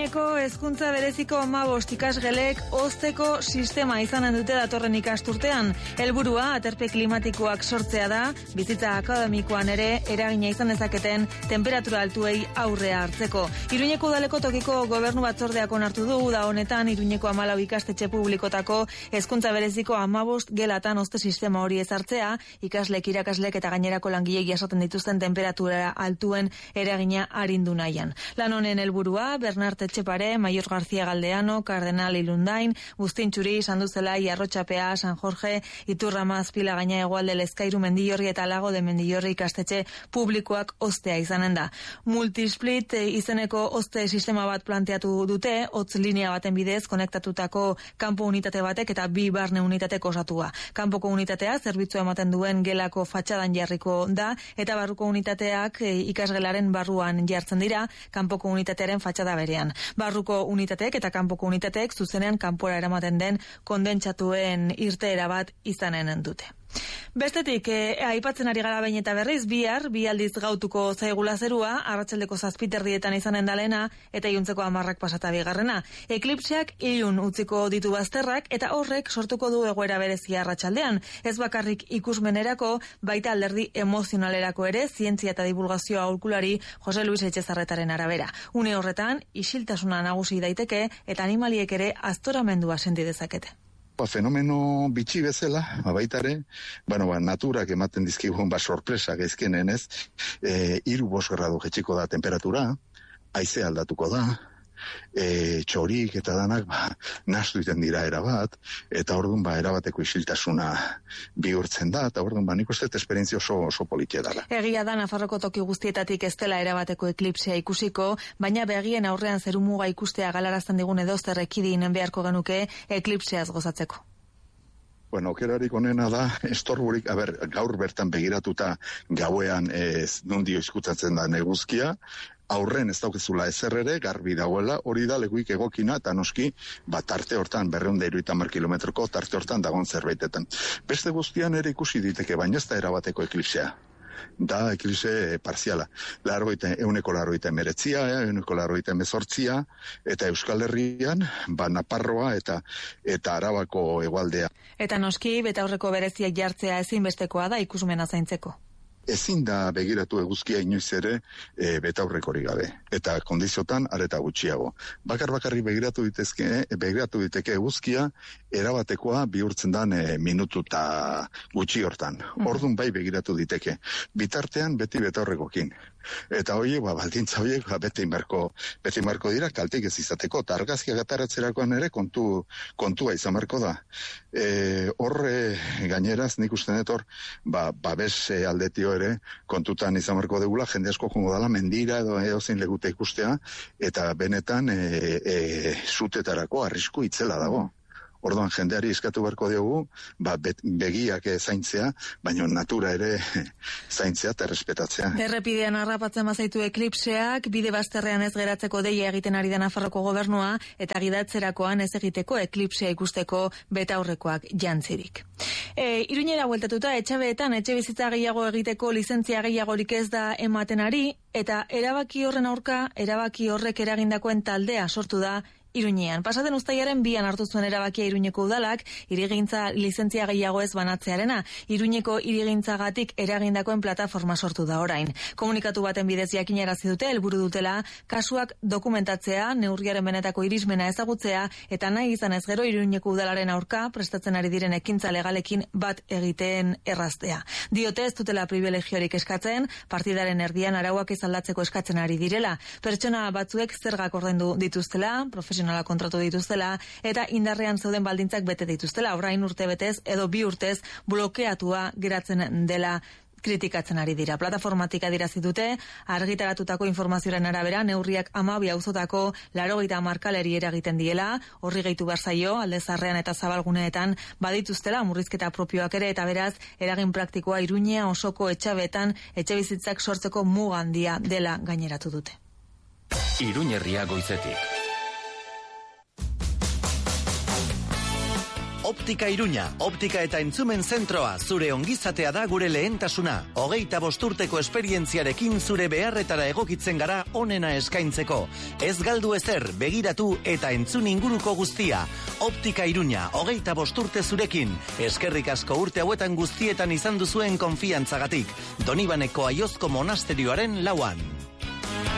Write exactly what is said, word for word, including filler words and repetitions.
Iruñeko hezkuntza bereziko hamabost ikasgelek hozteko sistema izanen dute datorren ikasturtean. Helburua aterpe klimatikoak sortzea da, bizitza akademikoan ere eragina izan dezaketen temperatura altuei aurrea hartzeko. Iruñeko udaleko tokiko gobernu batzordeak onartu du uda honetan Iruñeko hamalau ikastetxe publikotako hezkuntza bereziko hamabost gelatan hozte sistema hori ezartzea, ikaslek, irakaslek eta gainerako langileek jasaten dituzten temperatura altuen eragina arindu nahian. Lan honen helburua Bernard Etxepare, Maior García Galdeano, Cardenal Ilundain, Bustin Txuri, Sanduzelai, Arrotxapea, San Jorge, Iturramaz, Pila Gaina Hegoalde, Lezkairu, Mendillorri eta Lago de Mendillorri ikastetxe publikoak hoztea izanen da. Multisplit izeneko hozte sistema bat planteatu dute, hotz linea baten bidez konektatutako kanpo unitate batek eta bi barne unitatek osatua. Kanpoko unitatea zerbitzu ematen duen gelako fatxadan jarriko da eta barruko unitateak ikasgelaren barruan jartzen dira, kanpoko unitatearen fatxada berean. Barruko unitateek eta kanpoko unitateek zuzenean kanpora eramaten den kondentsatuen irteera bat izanen dute. Bestetik, eh, aipatzen ari gara behin eta berriz, bihar, bi aldiz gautuko zaigula zerua, arratsaldeko zazpiterdietan izanen dalena, eta iluntzeko hamarrak pasata bigarrena. Eklipseak ilun utziko ditu bazterrak, eta horrek sortuko du egoera berezia arratsaldean. Ez bakarrik ikusmenerako, baita alderdi emozionalerako ere, zientzia eta divulgazioa aholkulari Jose Luis Etxezarretaren arabera. Une horretan, isiltasuna nagusi daiteke, eta animaliek ere aztoramendua senti dezakete. Ba, fenomeno bitxi bezala, baitare, bueno, ba, naturak ematen dizkigun ba, sorpresa gezkenen ez, e, iru bost gradu jetxiko da temperatura, haize aldatuko da, e, txorik eta danak ba, nastu iten dira erabat, eta orduan ba, erabateko isiltasuna bihurtzen da, eta orduan ba, nik uste esperientzia oso, oso politia dara. Egia da, Nafarroko toki guztietatik ez dela erabateko eklipsea ikusiko, baina begien aurrean zerumuga ikustea galarazten digun edozter ekidin beharko genuke eklipseaz gozatzeko. Bueno, okerarik onena da, estorburik, a ber, gaur bertan begiratuta gauean ez nondio izkutzatzen da neguzkia, aurren ez daukezula ezer ere, garbi dagoela, hori da lekuik egokina, eta noski, bat tarte hortan, berreun da iruita mar kilometroko, tarte hortan dagoen zerbaitetan. Beste guztian ere ikusi diteke, baina ez da erabateko eklipsea. Da eklipse parziala. Largoita, euneko largoita emeretzia, euneko largoita emezortzia, eta Euskal Herrian, ba Naparroa eta eta Arabako hegoaldea. Eta noski, betaurreko bereziak jartzea ezinbestekoa da ikusmena zaintzeko. Ezin da begiratu eguzkia inoiz ere e, betaurrekori gabe. Eta kondiziotan areta gutxiago. Bakar bakarri begiratu ditezke, begiratu diteke eguzkia erabatekoa bihurtzen dan e, minutu eta gutxi hortan. Ordun bai begiratu diteke. Bitartean beti betaurrekokin. Eta horiek, ba, baldintza horiek, ba, beti inbarko, beti inbarko dira, kaltik ez izateko, eta argazkiak ataratzerakoan ere kontu, kontua izan barko da. E, horre gaineraz, nik uste net hor, ba, babes e, aldetio ere, kontutan izan barko degula, jende asko jongo dala, mendira edo edozein legute ikustea, eta benetan e, e, zutetarako arrisku itzela dago. Orduan jendeari eskatu beharko diogu, ba, begiak zaintzea, baina natura ere zaintzea eta errespetatzea. Errepidean harrapatzen bazaitu eklipseak, bide bazterrean ez geratzeko deia egiten ari da Nafarroko gobernua, eta gidatzerakoan ez egiteko eklipsea ikusteko betaurrekoak jantzirik. E, Iruñera bueltatuta, etxabeetan etxe bizitza gehiago egiteko lizentzia gehiagorik ez da ematen ari, eta erabaki horren aurka, erabaki horrek eragindakoen taldea sortu da Iruñean. Pasaten uztailaren bian hartu zuen erabakia Iruñeko udalak, hirigintza lizentzia gehiago ez banatzearena. Iruñeko hirigintzagatik eragindakoen plataforma sortu da orain. Komunikatu baten bidez jakinarazi dute helburu dutela, kasuak dokumentatzea, neurriaren benetako irismena ezagutzea, eta nahi izan ez gero Iruñeko udalaren aurka prestatzen ari diren ekintza legalekin bat egiten erraztea. Diote ez dutela privilegiorik eskatzen, partidaren erdian arauak ez aldatzeko eskatzen ari direla. Pertsona batzuek zergak ordaindu dituztela, profesionalak kontratu dituztela, eta indarrean zeuden baldintzak bete dituztela, orain urte betez edo bi urtez blokeatua geratzen dela kritikatzen ari dira. Plataformatik adirazi dute, argitaratutako informazioaren arabera, neurriak hamabi auzotako laurogeita hamar kaleri eragiten diela, horri gehitu behar zaio, alde zarrean eta zabalguneetan badituztela murrizketa propioak ere, eta beraz, eragin praktikoa Iruñea osoko etxabeetan etxebizitzak sortzeko muga handia dela gaineratu dute. Iruñerria goizetik. Optika Iruña, optika eta entzumen zentroa, zure ongizatea da gure lehentasuna. Hogeita bosturteko esperientziarekin zure beharretara egokitzen gara onena eskaintzeko. Ez galdu ezer, begiratu eta entzun inguruko guztia. Optika Iruña, hogeita bosturte zurekin. Eskerrik asko urte hauetan guztietan izan duzuen konfiantzagatik. Donibaneko Aiozko monasterioaren lauan.